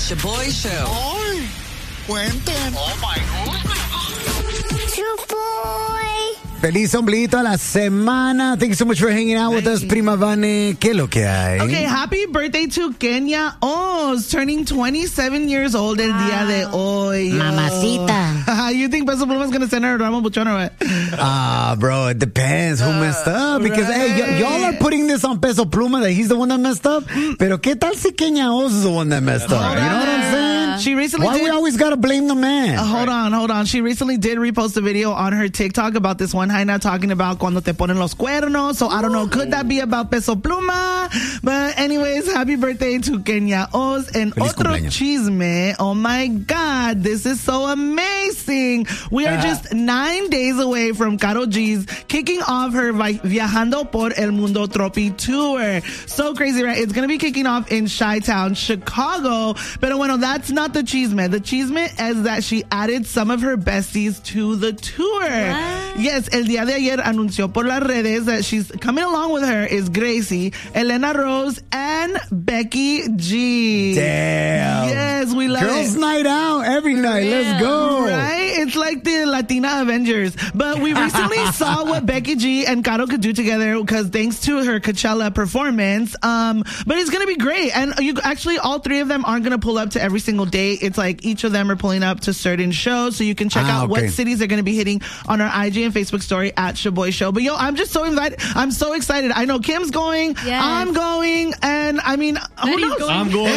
Shaboy Show. ¡Ay! Cuenten. Oh my goodness. Shaboy. Feliz ombliguito a la semana. Thank you so much for hanging out with us, Prima Vane. ¿Qué es lo que hay? Okay, happy birthday to Kenya Oz, turning 27 years old el día de hoy. Mamacita. You think Peso Pluma is going to send her a Ramon Buchon or what? Bro, it depends who messed up. Because, hey, y'all are putting this on Peso Pluma that he's the one that messed up. Pero ¿qué tal si Kenya Oz is the one that messed up? You know what I'm saying? She recently Why did... we always gotta blame the man? Hold on. She recently did repost a video on her TikTok about this one Jaina talking about cuando te ponen los cuernos. So I don't know, could that be about Peso Pluma? But anyways, happy birthday to Kenya Oz. And Feliz otro cumpleaños. chisme. Oh my God, this is so amazing. We are just 9 days away from Karol G's kicking off her Viajando por el Mundo Tropi tour. So crazy, right? It's going to be kicking off in Chi-Town, Chicago. Pero bueno, that's not the chisme. The chisme is that she added some of her besties to the tour. What? Yes, el día de ayer anunció por las redes that she's coming along with her is Gracie, Elena Rose, and Becky G. Damn. Yes, we love Girls' it. night out every night. Let's go. Right? It's like the Latina Avengers. But we recently saw what Becky G and Karol could do together because thanks to her Coachella performance. But it's going to be great. And all three of them aren't going to pull up to every single date. It's like each of them are pulling up to certain shows. So you can check out what cities they're going to be hitting on our IG and Facebook story at Shaboy Show. But I'm just so excited. I'm so excited. I know Kim's going. Yes. I'm going. And I mean, who knows? Going. I'm going.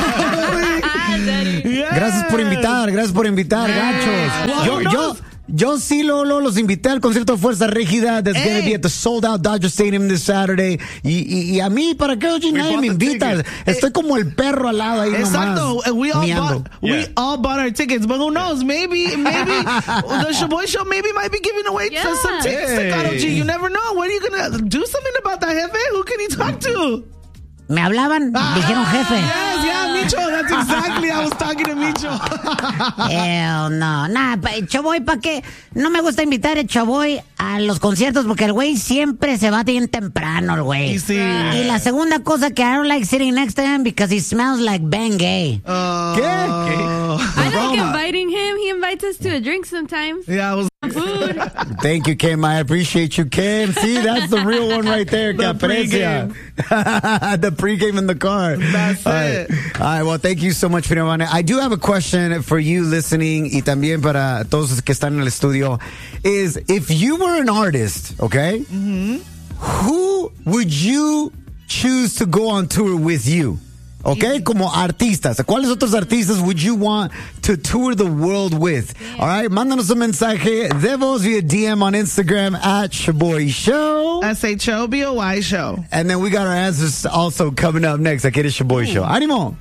Yes. Gracias por invitar, gachos. Well, Yo sí, Lolo, los invité al concierto de Fuerza Rígida that's going to be at the sold-out Dodger Stadium this Saturday. Y a mí, ¿para qué oye? Nadie me invita. Estoy como el perro al lado ahí Exacto. nomás. We all bought our tickets, but who knows? Maybe the Shaboy Show might be giving away some tickets to Karol G. You never know. What are you gonna do something about that, jefe? Who can he talk to? Me hablaban, dijeron jefe. Yes, Micho. That's exactly. I was talking to Micho. Hell no. Nah, Chaboy, ¿para qué? No me gusta invitar a Chaboy a los conciertos porque el güey siempre se va bien temprano, el güey. Sí. Y la segunda cosa que I don't like sitting next to him because he smells like Bengay. ¿Qué? I like inviting him. He invites us to a drink sometimes. Yeah, I was. Food. Thank you, Kim. I appreciate you, Kim. See, that's the real one right there. The pregame. The pregame in the car. That's it. All right. Well, thank you so much, Firmane. I do have a question for you listening y también para todos los que están en el estudio. Is if you were an artist, okay, who would you choose to go on tour with you? Okay, como artistas. ¿Cuáles otros artistas would you want to tour the world with? All right, mándanos un mensaje de voz via DM on Instagram at Shaboy Show. SHOBOY Show. And then we got our answers also coming up next. Aquí es Shaboy Show. ¡Ánimo!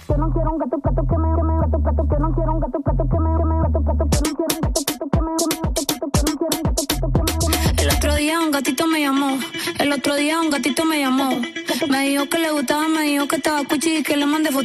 El otro día un gatito me llamó. Me dijo que le gustaba, me dijo que estaba cuchi y que le mandé fotos.